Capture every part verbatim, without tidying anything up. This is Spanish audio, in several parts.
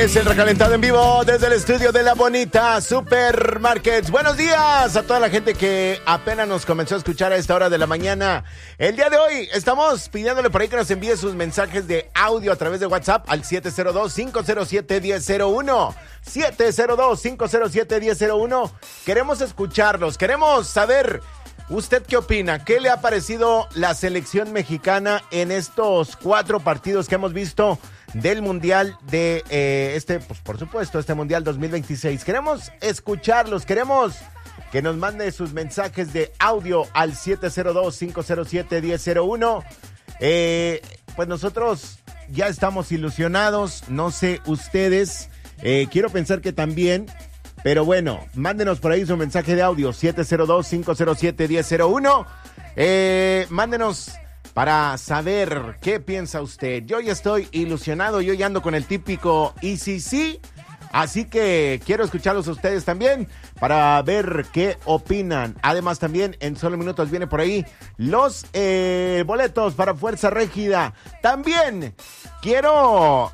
Es el recalentado en vivo desde el estudio de La Bonita Supermarkets. Buenos días a toda la gente que apenas nos comenzó a escuchar a esta hora de la mañana. El día de hoy estamos pidiéndole por ahí que nos envíe sus mensajes de audio a través de WhatsApp al siete cero dos, cinco cero siete, uno cero cero uno. siete cero dos, cinco cero siete, uno cero cero uno. Queremos escucharlos, queremos saber ¿usted qué opina? ¿Qué le ha parecido la selección mexicana en estos cuatro partidos que hemos visto del Mundial de eh, este, pues por supuesto, este Mundial dos mil veintiséis? Queremos escucharlos, queremos que nos mande sus mensajes de audio al siete cero dos, cinco cero siete, uno cero cero uno. Eh, pues nosotros ya estamos ilusionados, no sé ustedes, eh, quiero pensar que también. Pero bueno, mándenos por ahí su mensaje de audio, siete cero dos, cinco cero siete, uno cero cero uno. Eh, mándenos para saber qué piensa usted. Yo ya estoy ilusionado, yo ya ando con el típico y sí, sí. Así que quiero escucharlos a ustedes también para ver qué opinan. Además también en solo minutos viene por ahí los eh, boletos para Fuerza Régida. También quiero,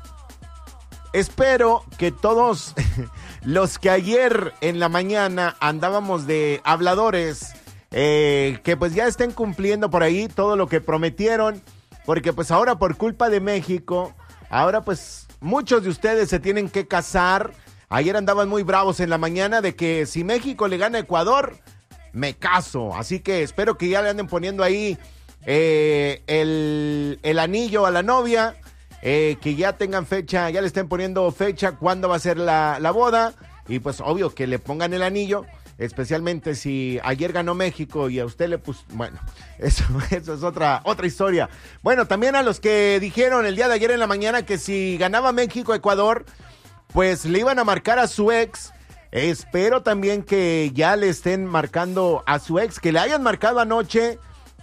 espero que todos... los que ayer en la mañana andábamos de habladores, eh, que pues ya estén cumpliendo por ahí todo lo que prometieron, porque pues ahora por culpa de México, ahora pues muchos de ustedes se tienen que casar. Ayer andaban muy bravos en la mañana de que si México le gana a Ecuador, me caso. Así que espero que ya le anden poniendo ahí eh, el, el anillo a la novia. Eh, que ya tengan fecha, ya le estén poniendo fecha, cuándo va a ser la, la boda, y pues obvio que le pongan el anillo, especialmente si ayer ganó México y a usted le puso, bueno, eso, eso es otra, otra historia. Bueno, también a los que dijeron el día de ayer en la mañana que si ganaba México Ecuador, pues le iban a marcar a su ex. Espero también que ya le estén marcando a su ex, que le hayan marcado anoche.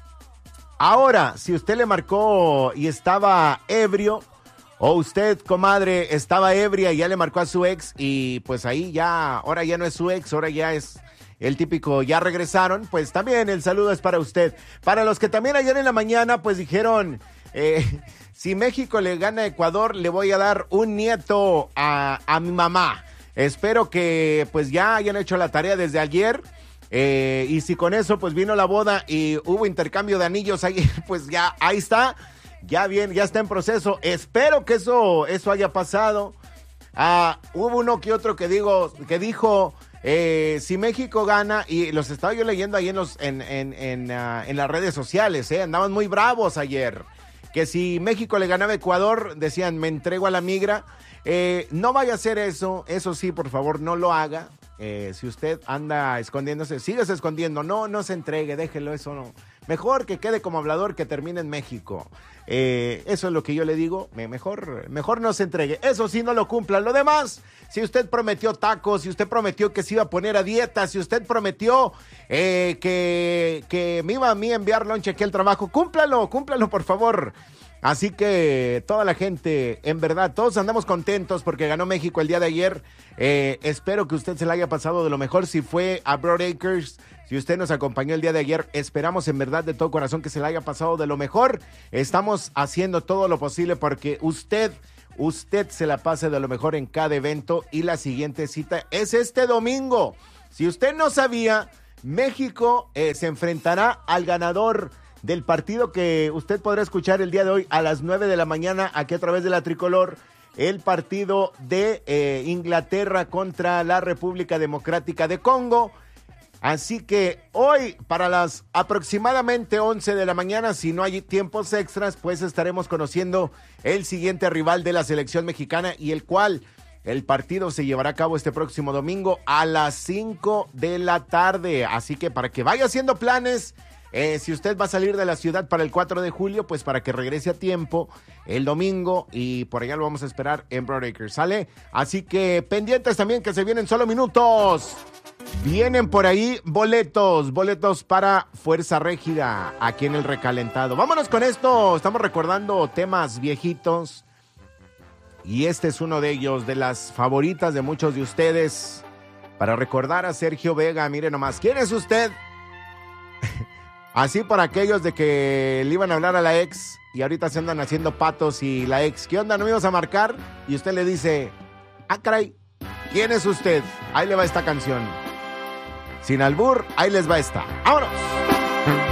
Ahora, si usted le marcó y estaba ebrio, o usted, comadre, estaba ebria y ya le marcó a su ex, y pues ahí ya, ahora ya no es su ex, ahora ya es el típico, ya regresaron, pues también el saludo es para usted. Para los que también ayer en la mañana, pues dijeron, eh, si México le gana a Ecuador, le voy a dar un nieto a, a mi mamá. Espero que pues ya hayan hecho la tarea desde ayer. Eh, y si con eso pues vino la boda y hubo intercambio de anillos ahí, pues ya ahí está, ya bien, ya está en proceso. Espero que eso, eso haya pasado. Ah, hubo uno que otro que digo, que dijo eh, si México gana, y los estaba yo leyendo ahí en los, en, en, en, uh, en las redes sociales, eh, andaban muy bravos ayer, que si México le ganaba a Ecuador, decían me entrego a la migra. Eh, no vaya a hacer eso, eso sí, por favor, no lo haga. Eh, si usted anda escondiéndose, síguese escondiendo, no, no se entregue, déjelo, eso no. Mejor que quede como hablador que termine en México. Eh, eso es lo que yo le digo, mejor, mejor no se entregue. Eso sí, no lo cumpla. Lo demás, si usted prometió tacos, si usted prometió que se iba a poner a dieta, si usted prometió eh, que, que me iba a mí a enviar lonche aquí al trabajo, cúmplalo, cúmplalo, por favor. Así que toda la gente, en verdad, todos andamos contentos porque ganó México el día de ayer. Eh, espero que usted se la haya pasado de lo mejor. Si fue a Broadacres, si usted nos acompañó el día de ayer, esperamos en verdad de todo corazón que se la haya pasado de lo mejor. Estamos haciendo todo lo posible porque usted, usted se la pase de lo mejor en cada evento. Y la siguiente cita es este domingo. Si usted no sabía, México eh, se enfrentará al ganador del partido que usted podrá escuchar el día de hoy a las nueve de la mañana aquí a través de la Tricolor, el partido de eh, Inglaterra contra la República Democrática de Congo. Así que hoy para las aproximadamente once de la mañana, si no hay tiempos extras, pues estaremos conociendo el siguiente rival de la selección mexicana, y el cual el partido se llevará a cabo este próximo domingo a las cinco de la tarde. Así que para que vaya haciendo planes. Eh, si usted va a salir de la ciudad para el cuatro de julio, pues para que regrese a tiempo el domingo, y por allá lo vamos a esperar en Broadacres, ¿sale? Así que pendientes también que se vienen solo minutos. Vienen por ahí boletos, boletos para Fuerza Régida aquí en el recalentado. Vámonos con esto, estamos recordando temas viejitos y este es uno de ellos, de las favoritas de muchos de ustedes, para recordar a Sergio Vega. Mire nomás, ¿quién es usted? Así para aquellos de que le iban a hablar a la ex y ahorita se andan haciendo patos, y la ex, ¿qué onda? ¿No me ibas a marcar? Y usted le dice, Ah, caray, ¿quién es usted? Ahí le va esta canción. Sin albur, ahí les va esta. ¡Vámonos!